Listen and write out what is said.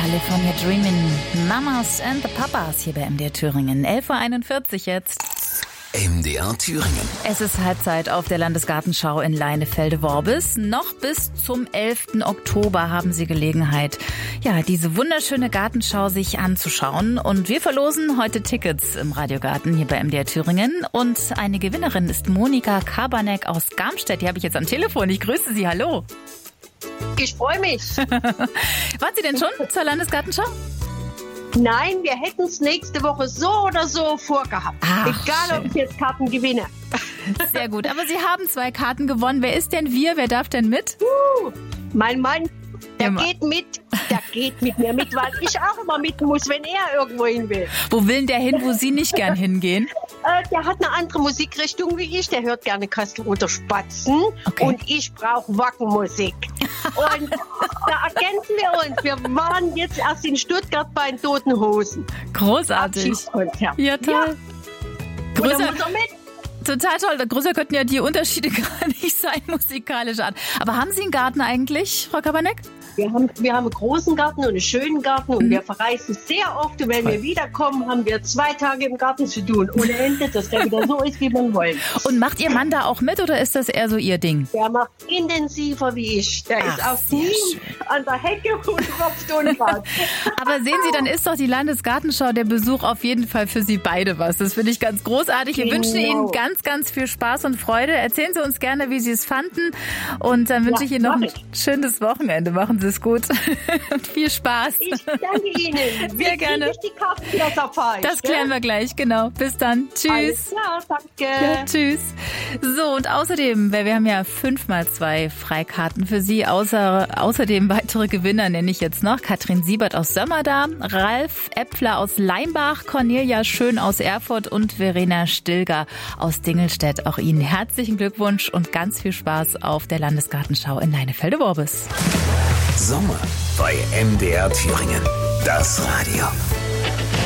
California Dreamin', Mamas and the Papas hier bei MDR Thüringen. 11.41 Uhr jetzt. MDR Thüringen. Es ist Halbzeit auf der Landesgartenschau in Leinefelde-Worbis. Noch bis zum 11. Oktober haben Sie Gelegenheit, diese wunderschöne Gartenschau sich anzuschauen. Und wir verlosen heute Tickets im Radiogarten hier bei MDR Thüringen. Und eine Gewinnerin ist Monika Kabanek aus Garmstedt. Die habe ich jetzt am Telefon. Ich grüße Sie. Hallo. Ich freue mich. Waren Sie denn schon zur Landesgartenschau? Nein, wir hätten es nächste Woche so oder so vorgehabt. Ach, egal, schön. ob ich jetzt Karten gewinne. Sehr gut. Aber Sie haben 2 Karten gewonnen. Wer ist denn wir? Wer darf denn mit? Mein Mann, der Ja, geht mit. Der geht mit mir mit, weil ich auch immer mit muss, wenn er irgendwo hin will. Wo will denn der hin, wo Sie nicht gern hingehen? Der hat eine andere Musikrichtung wie ich. Der hört gerne Kastelruther Spatzen. Okay. Und ich brauche Wackenmusik. Und da ergänzen wir uns. Wir waren jetzt erst in Stuttgart bei den Toten Hosen. Großartig. Abschiedskonzert. Ja, toll. Ja. Und da Größer, muss er mit. total toll. Größer könnten ja die Unterschiede gar nicht sein, musikalischer Art. Aber haben Sie einen Garten eigentlich, Frau Kabanek? Wir haben einen großen Garten und einen schönen Garten und wir verreisen sehr oft. Und wenn wir wiederkommen, haben wir 2 Tage im Garten zu tun. Ohne Ende, dass der wieder so ist, wie man wollen. Und macht Ihr Mann da auch mit oder ist das eher so Ihr Ding? Der macht intensiver wie ich. Der ist auf sehr nie schön. an der Hecke und rupft und was. Aber sehen Sie, dann ist doch die Landesgartenschau, der Besuch auf jeden Fall für Sie beide was. Das finde ich ganz großartig. Wir wünschen Ihnen ganz, ganz viel Spaß und Freude. Erzählen Sie uns gerne, wie Sie es fanden. Und dann wünsche ich Ihnen noch ein schönes Wochenende. Machen Sie es gut. Und viel Spaß. Ich danke Ihnen. Sehr gerne. Die Karten wieder erfahren. Das klären wir gleich, genau. Bis dann. Tschüss. Alles klar, danke. Ja, tschüss. So, und außerdem, weil wir haben ja 5x2 Freikarten für Sie. Außerdem weitere Gewinner nenne ich jetzt noch. Katrin Siebert aus Sömmerda, Ralf Äpfler aus Leimbach, Cornelia Schön aus Erfurt und Verena Stilger aus Dingelstedt. Auch Ihnen herzlichen Glückwunsch und ganz viel Spaß auf der Landesgartenschau in Leinefelde-Worbis. Sommer bei MDR Thüringen. Das Radio.